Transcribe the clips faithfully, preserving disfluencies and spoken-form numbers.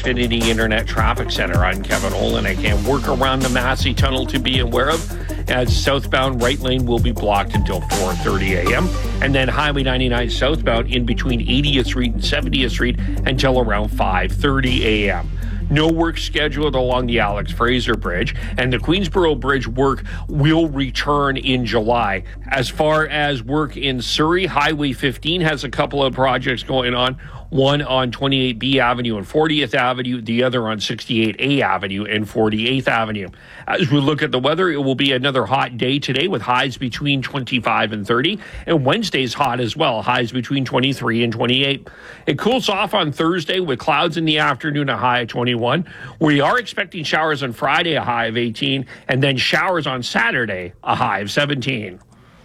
Xfinity Internet Traffic Center. I'm Kevin Olin. I can work around the Massey Tunnel to be aware of, as southbound right lane will be blocked until four thirty a.m. And then Highway ninety-nine southbound in between eightieth Street and seventieth Street until around five thirty a.m. No work scheduled along the Alex Fraser Bridge, and the Queensboro Bridge work will return in July. As far as work in Surrey, Highway fifteen has a couple of projects going on. One on twenty-eight B Avenue and fortieth Avenue, the other on sixty-eight A Avenue and forty-eighth Avenue. As we look at the weather, it will be another hot day today with highs between twenty-five and thirty. And Wednesday's hot as well, highs between twenty-three and twenty-eight. It cools off on Thursday with clouds in the afternoon, a high of twenty-one. We are expecting showers on Friday, a high of eighteen, and then showers on Saturday, a high of seventeen.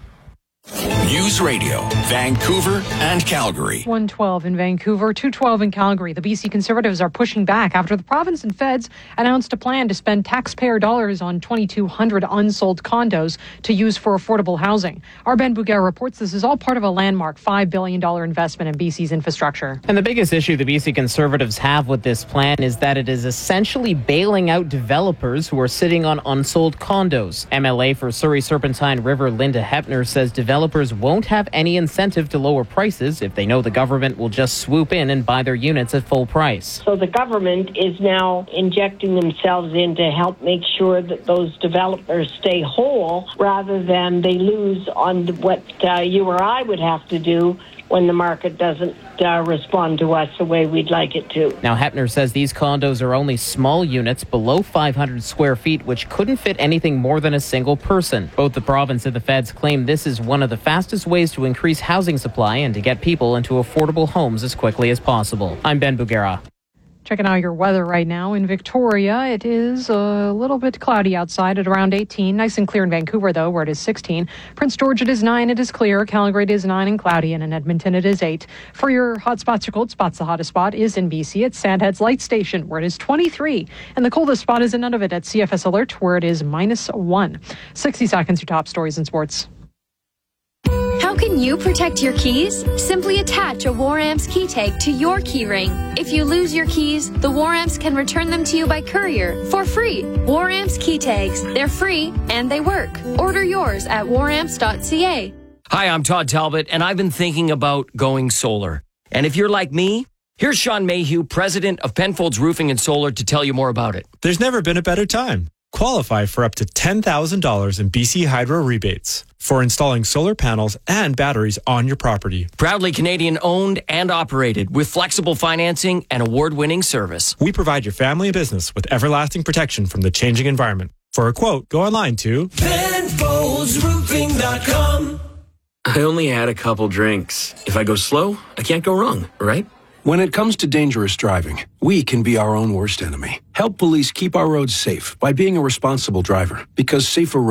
News Radio, Vancouver and Calgary. one twelve in Vancouver, two twelve in Calgary. The B C Conservatives are pushing back after the province and feds announced a plan to spend taxpayer dollars on twenty-two hundred unsold condos to use for affordable housing. Our Ben Bouguer reports this is all part of a landmark five billion dollars investment in B C's infrastructure. And the biggest issue the B C Conservatives have with this plan is that it is essentially bailing out developers who are sitting on unsold condos. M L A for Surrey Serpentine River, Linda Hepner, says developers won't have any incentive to lower prices if they know the government will just swoop in and buy their units at full price. So the government is now injecting themselves in to help make sure that those developers stay whole rather than they lose on what uh, you or I would have to do when the market doesn't uh, respond to us the way we'd like it to. Now, Hepner says these condos are only small units below five hundred square feet, which couldn't fit anything more than a single person. Both the province and the feds claim this is one of the fastest ways to increase housing supply and to get people into affordable homes as quickly as possible. I'm Ben Bouguera. Checking out your weather right now in Victoria. It is a little bit cloudy outside at around eighteen. Nice and clear in Vancouver, though, where it is sixteen. Prince George, it is nine. It is clear. Calgary, it is nine and cloudy. And in Edmonton, it is eight. For your hot spots or cold spots, the hottest spot is in B C at Sandheads Light Station, where it is twenty-three. And the coldest spot is in Nunavut at C F S Alert, where it is minus one. sixty seconds, your top stories in sports. How can you protect your keys? Simply attach a Waramps key tag to your key ring. If you lose your keys, the Waramps can return them to you by courier for free. Waramps key tags. They're free and they work. Order yours at waramps dot c a. Hi, I'm Todd Talbot, and I've been thinking about going solar. And if you're like me, here's Sean Mayhew, president of Penfolds Roofing and Solar, to tell you more about it. There's never been a better time. Qualify for up to ten thousand dollars in B C Hydro rebates for installing solar panels and batteries on your property. Proudly Canadian owned and operated with flexible financing and award-winning service. We provide your family and business with everlasting protection from the changing environment. For a quote, go online to Penfolds Roofing dot com. I only had a couple drinks. If I go slow, I can't go wrong, right? When it comes to dangerous driving, we can be our own worst enemy. Help police keep our roads safe by being a responsible driver, because safer roads